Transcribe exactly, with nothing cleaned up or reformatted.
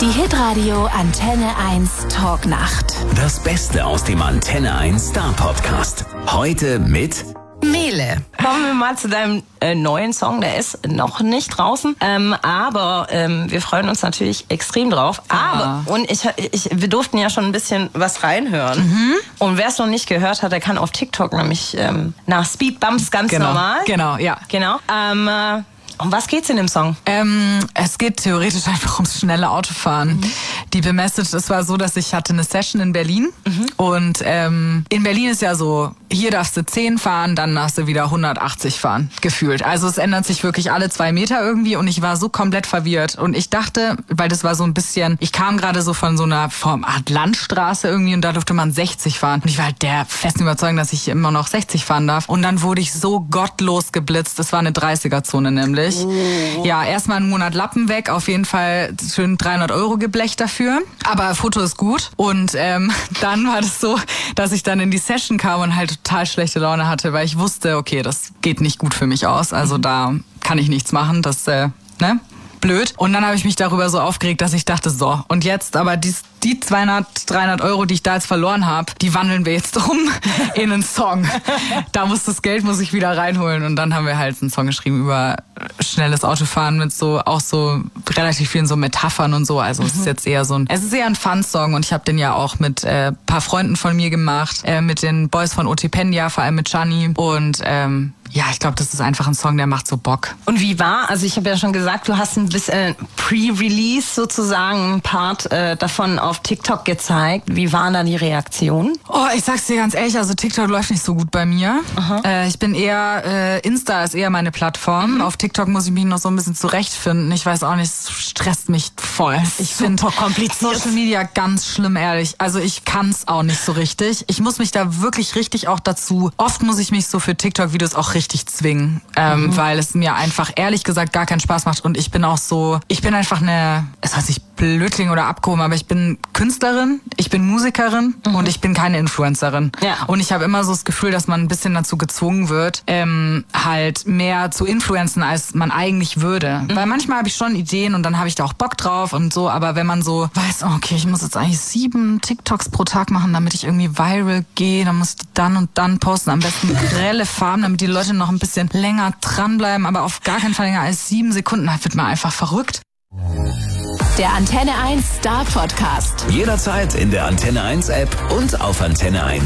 Die Hitradio Antenne eins Talknacht. Das Beste aus dem Antenne eins Star Podcast. Heute mit Mele. Kommen wir mal zu deinem äh, neuen Song. Der ist noch nicht draußen, ähm, aber ähm, wir freuen uns natürlich extrem drauf. Aber, und ich, ich, wir durften ja schon ein bisschen was reinhören. Mhm. Und wer es noch nicht gehört hat, der kann auf TikTok nämlich ähm, nach Speed Bumps ganz genau. normal. Genau, ja. Genau. Ähm, äh, um was geht's in dem Song? Ähm, es geht theoretisch einfach ums schnelle Autofahren. Mhm. Die Message, es war so, dass ich hatte eine Session in Berlin. Mhm. Und ähm, in Berlin ist ja so, hier darfst du zehn fahren, dann darfst du wieder hundertachtzig fahren, gefühlt. Also es ändert sich wirklich alle zwei Meter irgendwie und ich war so komplett verwirrt. Und ich dachte, weil das war so ein bisschen, ich kam gerade so von so einer Form Art Landstraße irgendwie und da durfte man sechzig fahren. Und ich war halt der festen Überzeugung, dass ich immer noch sechzig fahren darf. Und dann wurde ich so gottlos geblitzt. Das war eine dreißiger-Zone nämlich. Oh. Ja, erstmal einen Monat Lappen weg, auf jeden Fall schön dreihundert Euro geblecht dafür. Aber Foto ist gut. Und ähm, dann war das so, dass ich dann in die Session kam und halt total schlechte Laune hatte, weil ich wusste, okay, das geht nicht gut für mich aus. Also da kann ich nichts machen. Das, äh, ne? Blöd. Und dann habe ich mich darüber so aufgeregt, dass ich dachte, so, und jetzt aber dies, die zweihundert, dreihundert Euro, die ich da jetzt verloren habe, die wandeln wir jetzt um in einen Song. Da muss das Geld, muss ich wieder reinholen. Und dann haben wir halt einen Song geschrieben über schnelles Autofahren mit so, auch so relativ vielen so Metaphern und so. Also mhm. es ist jetzt eher so ein, es ist eher ein Fun-Song und ich habe den ja auch mit äh, paar Freunden von mir gemacht, äh, mit den Boys von Otipendia, vor allem mit Gianni und ähm, ja, ich glaube, das ist einfach ein Song, der macht so Bock. Und wie war, also ich habe ja schon gesagt, du hast ein bisschen Pre-Release sozusagen, ein Part äh, davon auf TikTok gezeigt. Wie waren da die Reaktionen? Oh, ich sag's dir ganz ehrlich, also TikTok läuft nicht so gut bei mir. Äh, ich bin eher, äh, Insta ist eher meine Plattform. Mhm. Auf TikTok muss ich mich noch so ein bisschen zurechtfinden. Ich weiß auch nicht, es stresst mich voll. Ich finde Social Media ganz schlimm, ehrlich. Also ich kann's auch nicht so richtig. Ich muss mich da wirklich richtig auch dazu, oft muss ich mich so für TikTok-Videos auch richtig richtig zwingen, ähm, mhm. weil es mir einfach ehrlich gesagt gar keinen Spaß macht und ich bin auch so, ich bin einfach eine, es heißt nicht Blödling oder abgehoben, aber ich bin Künstlerin, ich bin Musikerin mhm. und ich bin keine Influencerin. Ja. Und ich habe immer so das Gefühl, dass man ein bisschen dazu gezwungen wird, ähm, halt mehr zu influenzen, als man eigentlich würde. Mhm. Weil manchmal habe ich schon Ideen und dann habe ich da auch Bock drauf und so, aber wenn man so weiß, okay, ich muss jetzt eigentlich sieben TikToks pro Tag machen, damit ich irgendwie viral gehe, dann muss ich dann und dann posten, am besten grelle Farben, damit die Leute noch ein bisschen länger dranbleiben, aber auf gar keinen Fall länger als sieben Sekunden, da wird man einfach verrückt. Der Antenne eins Star Podcast. jederzeit in der Antenne eins App und auf antenne eins.